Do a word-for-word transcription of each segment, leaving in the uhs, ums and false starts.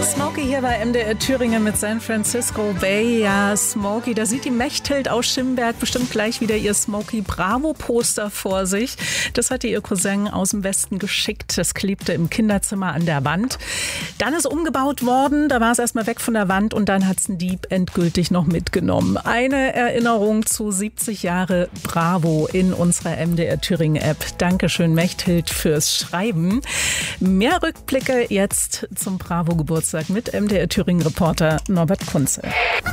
Smokey hier bei M D R Thüringen mit San Francisco Bay. Ja, Smokey, da sieht die Mechthild aus Schimberg bestimmt gleich wieder ihr Smokey Bravo Poster vor sich. Das hatte ihr Cousin aus dem Westen geschickt. Das klebte im Kinderzimmer an der Wand. Dann ist umgebaut worden, da war es erstmal weg von der Wand und dann hat es ein Dieb endgültig noch mitgenommen. Eine Erinnerung zu siebzig Jahre Bravo in unserer M D R Thüringen App. Dankeschön, Mechthild, fürs Schreiben. Mehr Rückblicke jetzt zum Bravo-Geburtstag mit M D R Thüringen-Reporter Norbert Kunze.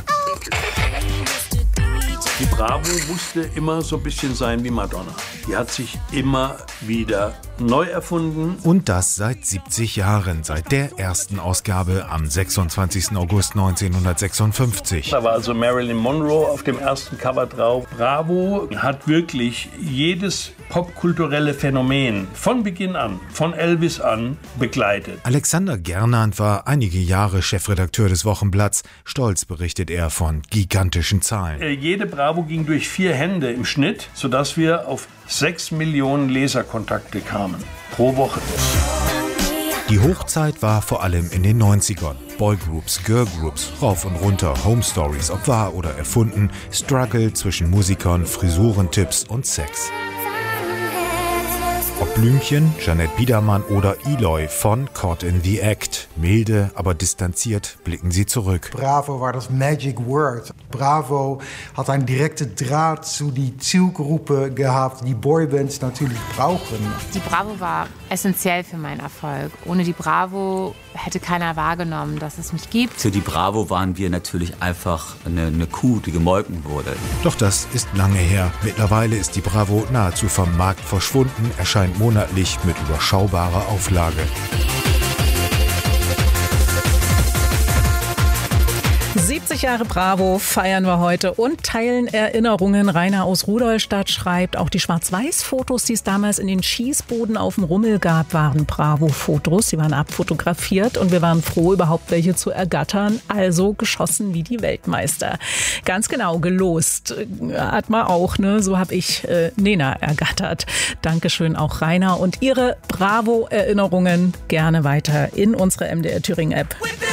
Die Bravo musste immer so ein bisschen sein wie Madonna. Die hat sich immer wieder neu erfunden. Und das seit siebzig Jahren, seit der ersten Ausgabe am sechsundzwanzigsten August neunzehnhundertsechsundfünfzig. Da war also Marilyn Monroe auf dem ersten Cover drauf. Bravo hat wirklich jedes popkulturelle Phänomen von Beginn an, von Elvis an, begleitet. Alexander Gernand war einige Jahre Chefredakteur des Wochenblatts. Stolz berichtet er von gigantischen Zahlen. Äh, jede Bravo ging durch vier Hände im Schnitt, sodass wir auf sechs Millionen Leserkontakte kamen pro Woche. Die Hochzeit war vor allem in den neunzigern. Boygroups, Girlgroups, rauf und runter, Home Stories, ob wahr oder erfunden, Struggle zwischen Musikern, Frisurentipps und Sex. Ob Blümchen, Jeanette Biedermann oder Eloy von Caught in the Act. Milde, aber distanziert blicken sie zurück. Bravo war das Magic Word. Bravo hat einen direkten Draht zu die Zielgruppe gehabt, die Boybands natürlich brauchen. Die Bravo war essentiell für meinen Erfolg. Ohne die Bravo hätte keiner wahrgenommen, dass es mich gibt. Für die Bravo waren wir natürlich einfach eine, eine Kuh, die gemolken wurde. Doch das ist lange her. Mittlerweile ist die Bravo nahezu vom Markt verschwunden, erscheint monatlich mit überschaubarer Auflage. siebzig Jahre Bravo feiern wir heute und teilen Erinnerungen. Rainer aus Rudolstadt schreibt, auch die Schwarz-Weiß-Fotos, die es damals in den Schießboden auf dem Rummel gab, waren Bravo-Fotos. Sie waren abfotografiert und wir waren froh, überhaupt welche zu ergattern. Also geschossen wie die Weltmeister. Ganz genau, gelost hat man auch, ne? So habe ich äh, Nena ergattert. Dankeschön auch Rainer und Ihre Bravo-Erinnerungen gerne weiter in unsere M D R Thüringen App.